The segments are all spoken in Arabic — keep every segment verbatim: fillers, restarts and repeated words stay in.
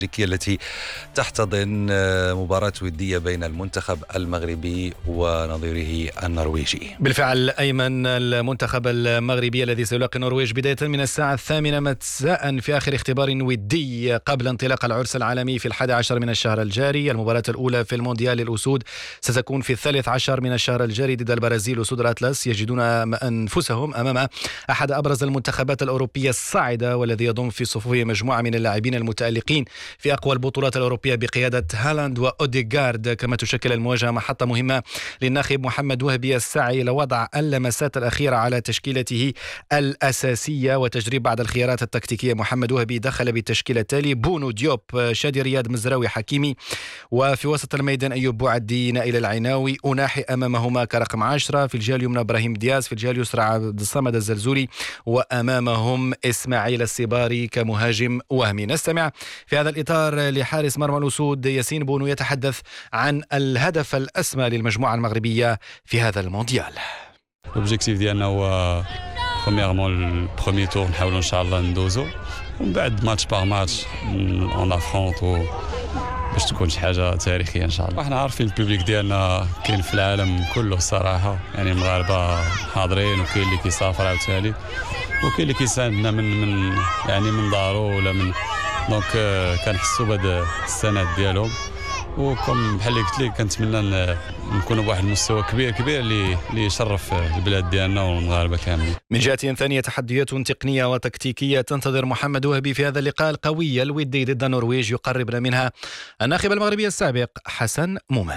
التي تحتضن مباراة ودية بين المنتخب المغربي ونظيره النرويجي. بالفعل أيمن، المنتخب المغربي الذي سيلاقي النرويج بداية من الساعة الثامنة مساء في آخر اختبار ودي قبل انطلاق العرس العالمي في الحادي عشر من الشهر الجاري. المباراة الأولى في المونديال للأسود ستكون في الثالث عشر من الشهر الجاري ضد البرازيل. أسود الأطلس يجدون أنفسهم أمام أحد أبرز المنتخبات الأوروبية الصاعدة، والذي يضم في صفوفه مجموعة من اللاعبين المتألقين في أقوى البطولات الأوروبية بقيادة هالاند وأوديغارد. كما تشكل المواجهة محطة مهمة للناخب محمد وهبي السعي لوضع اللمسات الأخيرة على تشكيلته الأساسية وتجريب بعض الخيارات التكتيكية. محمد وهبي دخل بالتشكيلة التالي: بونو، ديوب، شادي رياض، مزراوي، حكيمي، وفي وسط الميدان أيوب بوعدي، نائل العناوي، أناحي أمامهما كرقم عشرة، في الجهة اليمنى إبراهيم دياز، في الجهة اليسرى عبد الصمد الزلزولي، وأمامهم إسماعيل السباري كمهاجم وهمي. نستمع في هذا الإطار لحارس مرمى الأسود ياسين بونو يتحدث عن الهدف الأسمى للمجموعة المغربية في هذا المونديال. الأوبجيكتيف ديالنا هو برومييرمون البروميير تور نحاولوا إن شاء الله ندوزو، ومن بعد ماتش باغ ماتش اون افرونتو باش تكون شي حاجه تاريخيه ان شاء الله. احنا عارفين البوبليك ديالنا كاين في العالم كله الصراحه، يعني المغاربه حاضرين وكاين اللي كيسافر عاوتاني وكاين اللي كيساندنا من من يعني من دارو ولا من دونك كنحسوا بهذا السند ديالهم. وكم بحال اللي قلت لك كنتمنى نكونوا بواحد المستوى كبير كبير اللي اللي يشرف البلاد ديالنا والمغاربه كاملين. من جهه ثانيه، تحديات تقنيه وتكتيكيه تنتظر محمد وهبي في هذا اللقاء القوي الودي ضد النرويج، يقربنا منها الناخب المغربي السابق حسن مومن.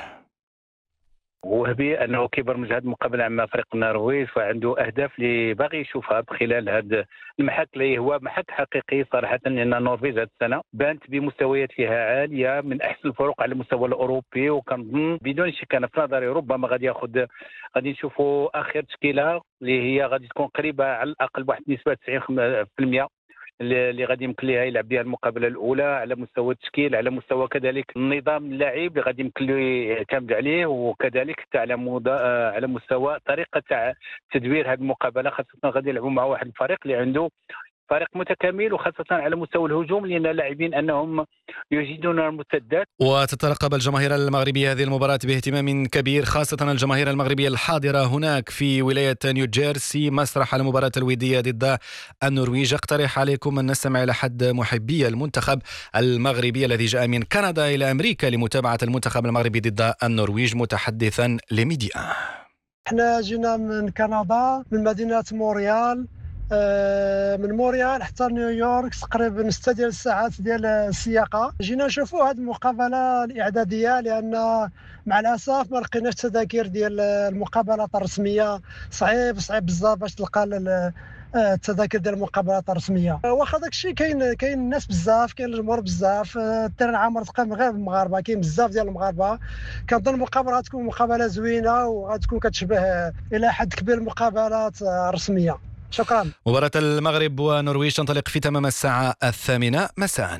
وهبي انه كيبرمج هذه المقابله مع فريق النرويج، وعنده اهداف اللي باغي يشوفها خلال هذا المحك اللي هو محك حقيقي صراحه، لان النرويج هذه السنه بانت بمستويات فيها عاليه من احسن الفرق على المستوى الاوروبي، وكنظن بدون شك انا في نظري ربما غادي ياخذ غادي نشوفوا اخر تشكيله اللي هي غادي تكون قريبه على الاقل بواحد النسبه تسعين بالمئة اللي غادي يمكن لها يلعب بها المقابله الاولى على مستوى التشكيل، على مستوى كذلك النظام اللاعب اللي غادي يمكن له يعتمد عليه، وكذلك حتى على على مستوى طريقه تاع تدوير هذه المقابله، خاصه غادي يلعبوا مع واحد الفريق اللي عنده فريق متكامل، وخاصه على مستوى الهجوم لان اللاعبين انهم يجيدون المرتدات. وتترقب الجماهير المغربيه هذه المباراه باهتمام كبير، خاصه الجماهير المغربيه الحاضره هناك في ولايه نيوجيرسي مسرح المباراه الوديه ضد النرويج. اقترح عليكم ان نستمع الى احد محبي المنتخب المغربي الذي جاء من كندا الى امريكا لمتابعه المنتخب المغربي ضد النرويج، متحدثا لميديا. احنا جينا من كندا من مدينه مونريال، من مونريال حتى نيويورك تقريبا ستة ديال الساعات ديال السياقه. جينا نشوفوا هذه المقابله الاعداديه لان مع الاسف ما لقيناش تذاكر ديال المقابلات الرسميه، صعيب صعيب بزاف باش تلقى التذاكر ديال المقابلات الرسميه. واخا داك الشيء كاين كاين الناس بزاف، كاين الجمهور بزاف، التيران عامر تقام غير بالمغاربه، كاين بزاف ديال المغاربه. كنظن المقابله تكون مقابله زوينه وغتكون كتشبه الى حد كبير المقابلات الرسميه. شكرا. مباراة المغرب ونرويج تنطلق في تمام الساعة الثامنة مساء.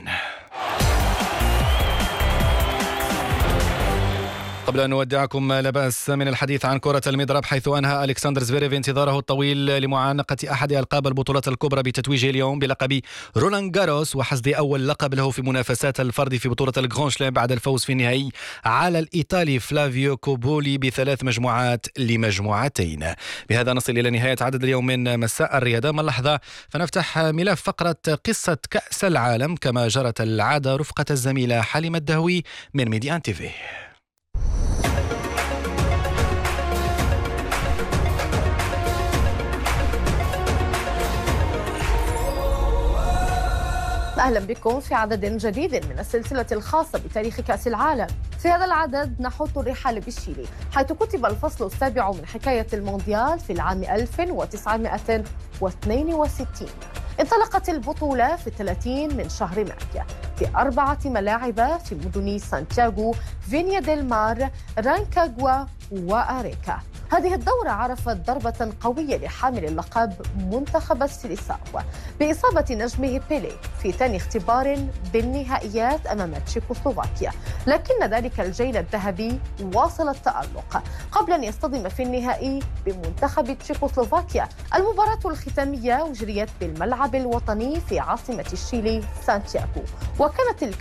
قبل أن نودعكم لا بأس من الحديث عن كرة المضرب، حيث أنهى ألكسندر زفيريف انتظاره الطويل لمعانقة أحد ألقاب البطولات الكبرى بتتويجه اليوم بلقب رولان جاروس وحصد أول لقب له في منافسات الفرد في بطولة الغران شلام بعد الفوز في النهائي على الإيطالي فلافيو كوبولي بثلاث مجموعات لمجموعتين. بهذا نصل إلى نهاية عدد اليوم من مساء الرياضة. من لحظة فنفتح ملف فقرة قصة كأس العالم كما جرت العادة رفقة الزميلة حليمة الدهوي من ميديان تيفي. أهلا بكم في عدد جديد من السلسلة الخاصة بتاريخ كأس العالم. في هذا العدد نحط الرحال بالشيلي، حيث كتب الفصل السابع من حكاية المونديال في العام ألف وتسعمائة واثنين وستين. انطلقت البطولة في الثلاثين من شهر مايو في أربعة ملاعب في مدن سانتياغو، فينيا ديل مار، رانكاغوا وأريكا. هذه الدورة عرفت ضربة قوية لحامل اللقب منتخب السيليساو بإصابة نجمه بيلي في ثاني اختبار بالنهائيات أمام تشيكوسلوفاكيا، لكن ذلك الجيل الذهبي واصل التألق قبل أن يصطدم في النهائي بمنتخب تشيكوسلوفاكيا. المباراة الختامية أجريت بالملعب الوطني في عاصمة الشيلي سانتياغو، وكانت